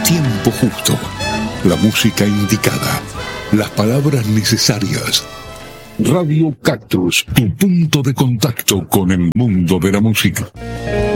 tiempo justo, la música indicada, las palabras necesarias. Radio Cactus, tu punto de contacto con el mundo de la música.